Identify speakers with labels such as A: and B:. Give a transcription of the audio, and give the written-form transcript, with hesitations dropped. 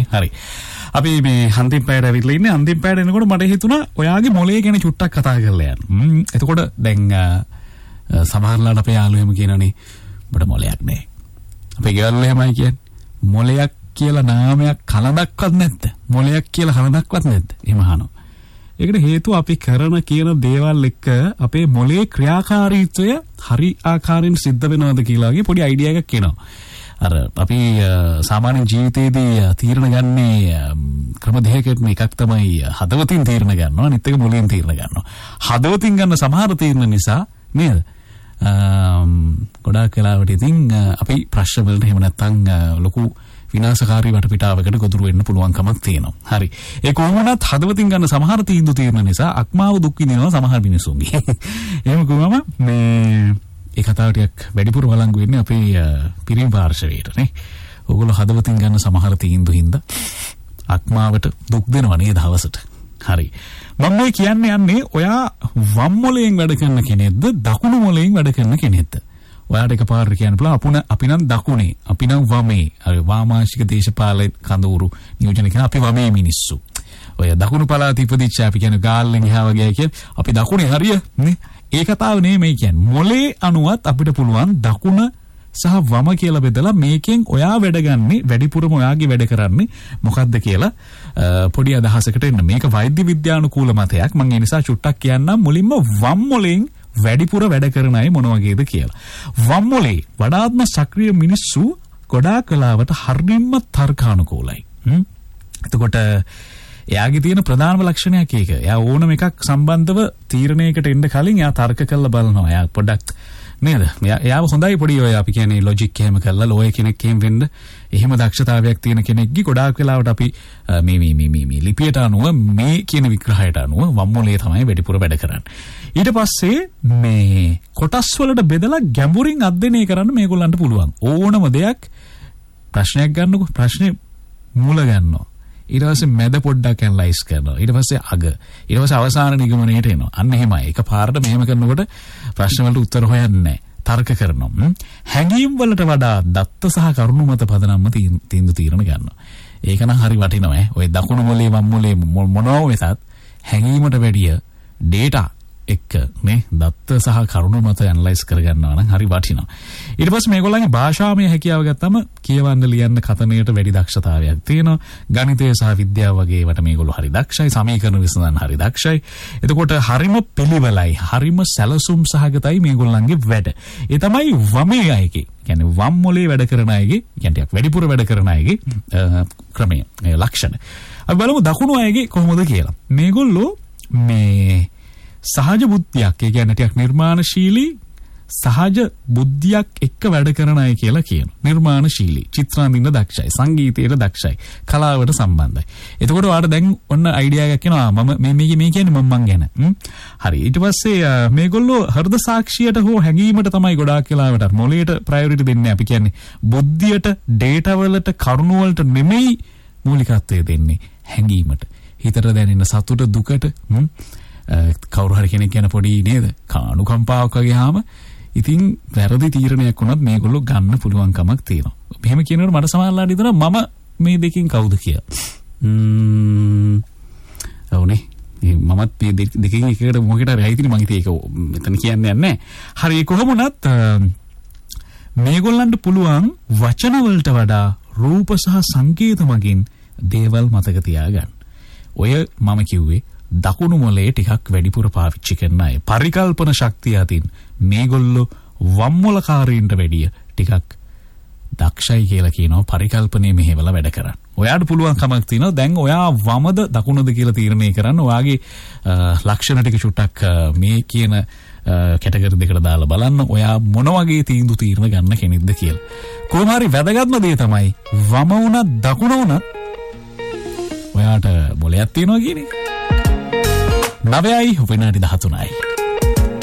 A: නේ. හරි. අපි මේ අන්තිම පැයට ඇවිල්ලා ඉන්නේ. අන්තිම පැයට එනකොට මට හිතුණා ඔයාගේ මොලේ ගැන චුට්ටක් කතා කරලා යන්න. එතකොට දැන් සමහරලාට අපේ යාළුවෙම කියනනේ ඔබට මොලයක් නැහැ. අපේ යාළුවෝ එහෙමයි කියන්නේ. මොලයක් කියලා නාමයක් කලඩක්වත් නැද්ද? මොලයක් කියලා කලඩක්වත් නැද්ද? එහෙම අහනවා. ඒකට හේතුව අපි කරන කියන දේවල් එක්ක අපේ මොලේ ක්‍රියාකාරීත්වය හරි ආකාරයෙන් සිද්ධ වෙනවද කියලා වගේ පොඩි අයිඩියා එකක් එනවා. අර අපි සාමාන්‍ය ජීවිතයේදී තීරණ ගන්නේ ක්‍රම දෙකකින් එකක් තමයි හදවතින් තීරණ ගන්නවා, අනිත් එක මොලෙන් තීරණ ගන්නවා. හදවතින් ගන්න සමහර තීරණ නිසා නේද? ගොඩාක් වෙලාවට ඉතින් අපි ප්‍රශ්න වලට එහෙම නැත්නම් ලොකු විනාශකාරී වටපිටාවකට ගොදුරු වෙන්න පුළුවන්කමක් තියෙනවා. හරි. ඒ කොහොමවත් හදවතින් ගන්න සමහර තීරණ නිසා අක්මාව දුක් විඳිනවා සමහර මිනිසුන්ගේ. එහෙම කොහොමම මේ ඒ කතාව ටිකක් වැඩිපුර වළංගු වෙන්නේ අපේ පිරිමි පාර්ශවයට නේ. ඕගොල්ලෝ හදවතින් ගන්න සමහර තීන්දුව හින්දා අක්මාවට දුක් දෙනවා නේද දවසට. හරි. මම මේ යන්නේ ඔයා වම් මොලයෙන් වැඩ කරන කෙනෙක්ද දකුණු මොලයෙන් වැඩ කරන කෙනෙක්ද? ඔයාට එකපාරට කියන්න පුළුවන් අපි නම් දකුණේ, අපි නම් වමේ. අර වාමාංශික දේශපාලන කඳවුරු නියෝජනය කරන අපි වමේ මිනිස්සු. ඔය දකුණු පළාතේ ඉපදිච්ච අපි කියන ගාල්ලෙන් එහා වගේ කියන්නේ අපි දකුණේ හරිය නේ. ඒ කතාව නෙමෙයි කියන්නේ. මොලේ අනුවත් අපිට පුළුවන් දකුණ සහ වම කියලා බෙදලා මේකෙන් ඔයා වැඩගන්නේ වැඩිපුරම ඔයාගේ වැඩ කරන්නේ මොකද්ද කියලා පොඩි අදහසකට එන්න. මේක වෛද්‍ය විද්‍යානුකූල මතයක්. මම ඒ නිසා චුට්ටක් කියන්නම් මුලින්ම වම් මොලෙන් වැඩිපුර වැඩ කරන අය මොන වගේද කියලා. වම් මොලේ වඩාත්ම සක්‍රීය මිනිස්සු ගොඩාක් වෙලාවට හරියම තර්කානුකූලයි. එතකොට එයාගේ තියෙන ප්‍රධානම ලක්ෂණයක් ඒක. එයා ඕනම එකක් සම්බන්ධව තීරණයකට එන්න කලින් එයා තර්ක කරලා බලනවා. එයා පොඩ්ඩක් නේද? එයාව හොඳයි පොඩි ඔය අපි කියන්නේ ලොජික් එහෙම කරලා ලෝය කෙනෙක් එහෙම වෙන්න එහෙම දක්ෂතාවයක් තියෙන කෙනෙක්ගේ ගොඩාක් වෙලාවට අපි මේ ලිපියට අනුව මේ කියන විග්‍රහයට අනුව වම් මොලේ තමයි වැඩිපුර වැඩ කරන්නේ. ඊට පස්සේ මේ කොටස් වලට බෙදලා ගැඹුරින් අධ්‍යයනය කරන්න මේගොල්ලන්ට පුළුවන්. ඕනම දෙයක් ප්‍රශ්නයක් ගන්නකො ප්‍රශ්නේ මූල ගන්නවා. ඊට පස්සේ මැද පොඩ්ඩක් ඇනලයිස් කරනවා. ඊට පස්සේ අග. ඊට පස්සේ අවසාන නිගමනයට එනවා. අන්න එහෙමයි. එකපාරට මෙහෙම කරනකොට ප්‍රශ්න වලට උත්තර හොයන්නේ නැහැ. තර්ක කරනවා. හැඟීම් වලට වඩා දත්ත සහ කරුණු මත පදනම්ම තීරණ ගන්නවා. ඒක නම් හරි වටිනවා ඈ. ඔය දකුණු මොලේ වම් මොලේ මොනවා වෙතත් හැඟීමට වැඩිය ඩේටා එක්ක නේ දත්ත සහ කරුණු මත ඇනලයිස් කරගන්නවා නම් හරි වටිනවා. ඊට පස්සේ මේගොල්ලන්ගේ භාෂාමය හැකියාව ගත්තම කියවන්න ලියන්න කතනයට වැඩි දක්ෂතාවයක් තියෙනවා. ගණිතය සහ විද්‍යාව වගේ ඒවට මේගොල්ලෝ හරි දක්ෂයි. සමීකරණ විසඳන්න හරි දක්ෂයි. එතකොට හරිම පිළිවෙලයි, හරිම සැලසුම් සහගතයි මේගොල්ලන්ගේ වැඩ. ඒ තමයි වමේ අයගේ, කියන්නේ වම් මොලේ වැඩ කරන අයගේ, කියන්නේ වැඩිපුර වැඩ කරන අයගේ ක්‍රමය, මේ ලක්ෂණ. අපි බලමු දකුණු අයගේ කොහොමද කියලා. මේගොල්ලෝ මේ සහජ බුද්ධියක්, ඒ කියන්නේ ටිකක් නිර්මාණශීලී සහජ බුද්ධියක් එක්ක වැඩ කරන අය කියලා කියනවා. නිර්මාණශීලී, චිත්‍රාන්දින්න දක්ෂයි, සංගීතයට දක්ෂයි, කලාවට සම්බන්ධයි. එතකොට ඔයාලට දැන් ඔන්න අයිඩියා එකක් එනවා. මම මේ කියන්නේ මම ගැන. හරි. ඊට පස්සේ මේගොල්ලෝ හෘද සාක්ෂියට හෝ හැඟීමට තමයි ගොඩාක් වෙලාවට මොළයට ප්‍රයොරිටි දෙන්නේ. අපි කියන්නේ බුද්ධියට, ඩේටා වලට, කරුණු වලට නෙමෙයි මූලිකත්වය දෙන්නේ. හැඟීමට. හිතට දැනෙන සතුට, දුකට කවුරු හරි කෙනෙක් ගැන පොඩි නේද කානුකම්පාවක් වගේම ඉතින් වැරදි තීරණයක් වුණත් මේගොල්ලෝ ගන්න පුළුවන් කමක් තියෙනවා. මෙහෙම කියනකොට මට සමහරවිට හිතෙනවා මම මේ දෙකෙන් කවුද කියලා. ඔව්නේ. මමත් මේ දෙකෙන් එකකට මොකකට හරි හිතිනේ මම ඉතින් ඒක මෙතන කියන්නේ නැහැ. හරි කොහොම වුණත් මේගොල්ලන්ට පුළුවන් වචන වලට වඩා රූප සහ සංකේත මගින් දේවල් මතක තියාගන්න. ඔය මම කිව්වේ දකුණු මොලේ ටිකක් වැඩිපුර පාවිච්චි කරන අය. පරිකල්පන ශක්තිය අතින් මේගොල්ලෝ වම් මොලකාරීන්ට වැඩිය ටිකක් දක්ෂයි කියලා කියනවා. පරිකල්පනයේ මෙහෙवला වැඩ කරන්න. ඔයාට පුළුවන් කමක් තියෙනවා දැන් ඔයා වමද දකුණද කියලා තීරණය කරන්න. ඔයාගේ ලක්ෂණ ටික චුට්ටක් මේ කියන කැටගරි දෙකට දාලා බලන්න. ඔයා මොන වගේ තීරණ ගන්න කෙනෙක්ද කියලා. කොහොම හරි වැදගත්ම දේ තමයි වම වුණත් දකුණ වුණත් ඔයාට මොලයක් තියෙනවා කියන එක. 9යි විනාඩි 13යි.